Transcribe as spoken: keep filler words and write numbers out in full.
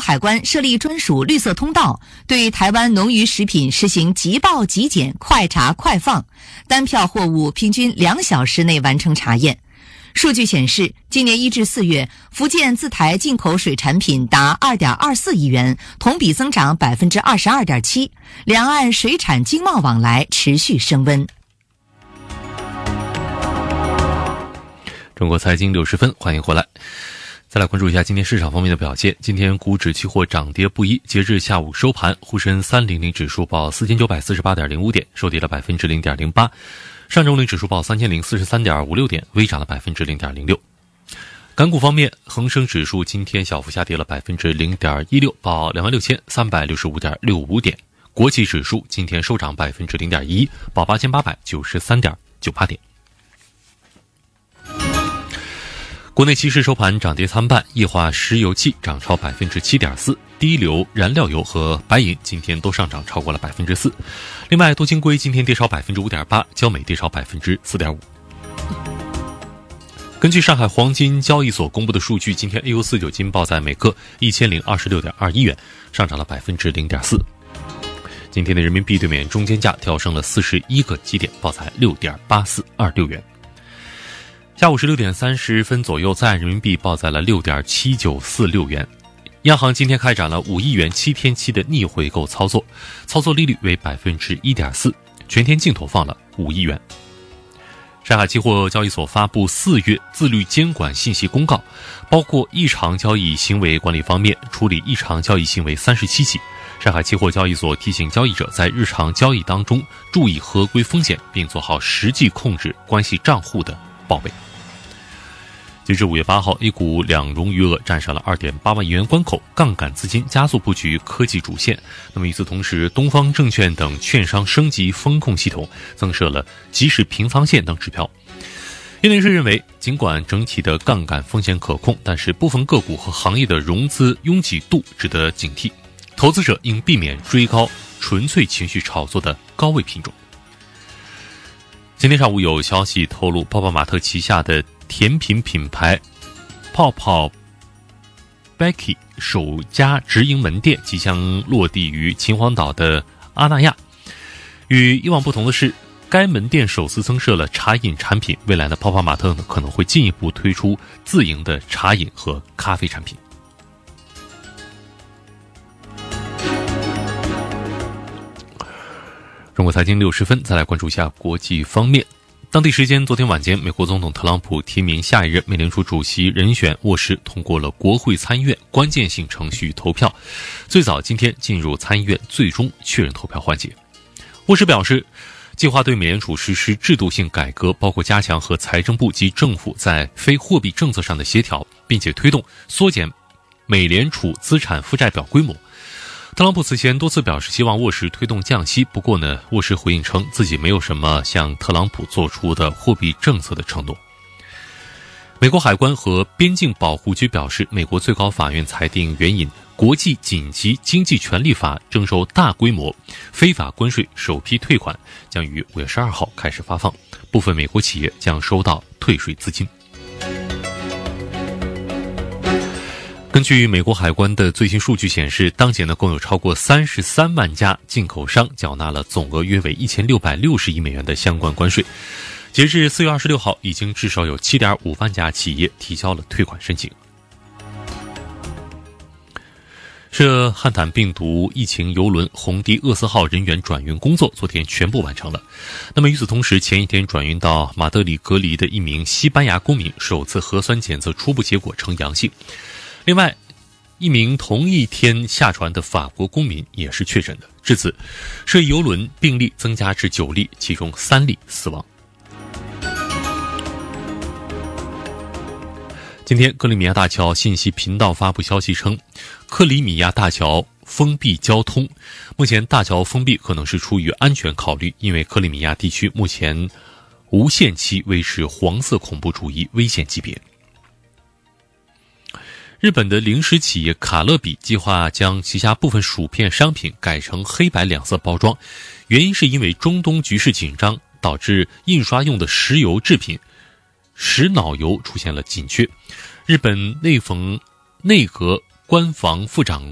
海关设立专属绿色通道，对台湾农渔食品实行即报即检、快查快放，单票货物平均两小时内完成查验。数据显示，今年一至四月，福建自台进口水产品达 二点二四亿元，同比增长 百分之二十二点七， 两岸水产经贸往来持续升温。 中国财经六十分，欢迎回来。再来关注一下今天市场方面的表现。今天股指期货涨跌不一，截至下午收盘，沪深三百指数报四千九百四十八点零五点，收跌了 百分之零点零八。上证指数报三千零四十三点五六点，微涨了 百分之零点零六。港股方面，恒生指数今天小幅下跌了 百分之零点一六，报两万六千三百六十五点六五点。国企指数今天收涨 百分之零点一，报八千八百九十三点九八点。国内期市收盘涨跌参半，液化石油气涨超 百分之七点四， 低硫燃料油和白银今天都上涨超过了 百分之四。 另外，多晶硅今天跌超 百分之五点八， 焦煤跌超 百分之四点五。 根据上海黄金交易所公布的数据，今天 A 五四九金报在每克 一千零二十六点二一元，上涨了 百分之零点四。 今天的人民币对美元中间价跳升了四十一个基点，报在 六点八四二六元。下午十六点三十分左右，在岸人民币报在了 六点七九四六元。央行今天开展了五亿元七天期的逆回购操作，操作利率为 百分之一点四， 全天净投放了五亿元。上海期货交易所发布四月自律监管信息公告，包括异常交易行为管理方面，处理异常交易行为三十七起。上海期货交易所提醒交易者在日常交易当中注意合规风险，并做好实际控制关系账户的报备。截至五月八号 A 股两融余额站上了 二点八万亿元关口，杠杆资金加速布局科技主线。那么与此同时，东方证券等券商升级风控系统，增设了即时平仓线等指标。业内人士认为，尽管整体的杠杆风险可控，但是部分个股和行业的融资拥挤度值得警惕，投资者应避免追高纯粹情绪炒作的高位品种。今天上午有消息透露，泡泡玛特旗下的甜品品牌泡泡 Becky 首家直营门店即将落地于秦皇岛的阿那亚。与以往不同的是，该门店首次增设了茶饮产品，未来的泡泡玛特呢可能会进一步推出自营的茶饮和咖啡产品。中国财经六十分，再来关注一下国际方面。当地时间昨天晚间，美国总统特朗普提名下一任美联储主席人选沃什通过了国会参议院关键性程序投票，最早今天进入参议院最终确认投票环节。沃什表示，计划对美联储实施制度性改革，包括加强和财政部及政府在非货币政策上的协调，并且推动缩减美联储资产负债表规模。特朗普此前多次表示希望沃什推动降息，不过呢，沃什回应称自己没有什么向特朗普做出的货币政策的承诺。美国海关和边境保护局表示，美国最高法院裁定援引国际紧急经济权利法征收大规模非法关税首批退款将于五月十二号开始发放，部分美国企业将收到退税资金。根据美国海关的最新数据显示，当前呢共有超过三十三万家进口商缴纳了总额约为一千六百六十亿美元的相关关税。截至四月二十六号，已经至少有 七点五万家企业提交了退款申请。涉汉坦病毒疫情邮轮红迪厄斯号人员转运工作昨天全部完成了。那么与此同时，前一天转运到马德里隔离的一名西班牙公民首次核酸检测初步结果呈阳性。另外，一名同一天下船的法国公民也是确诊的，至此涉邮轮病例增加至九例，其中三例死亡。今天克里米亚大桥信息频道发布消息称，克里米亚大桥封闭交通，目前大桥封闭可能是出于安全考虑，因为克里米亚地区目前无限期维持黄色恐怖主义危险级别。日本的零食企业卡乐比计划将旗下部分薯片商品改成黑白两色包装，原因是因为中东局势紧张，导致印刷用的石油制品石脑油出现了紧缺。日本内逢内阁官房副长